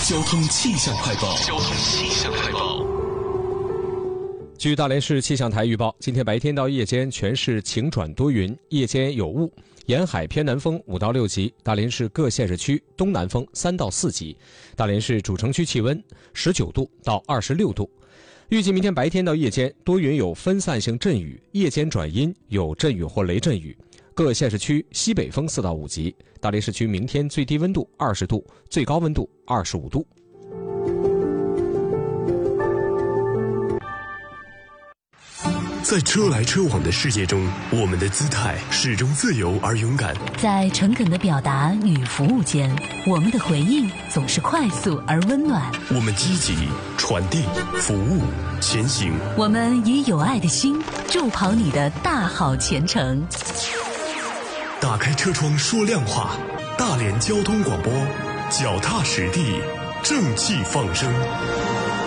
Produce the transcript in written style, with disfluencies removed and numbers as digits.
交通气象快报。 据大连市气象台预报，今天白天到夜间全市晴转多云，夜间有雾，沿海偏南风5到6级，大连市各县市区东南风3到4级。大连市主城区气温19度到26度。预计明天白天到夜间多云有分散性阵雨，夜间转阴有阵雨或雷阵雨。各县市区西北风4到5级。大连市区明天最低温度20度，最高温度25度。 在车来车往的世界中，我们的姿态始终自由而勇敢。 在诚恳的表达与服务间，我们的回应总是快速而温暖。 我们积极传递服务前行， 我们以有爱的心助跑你的大好前程。 打开车窗说亮话，大连交通广播，脚踏实地，正气放声。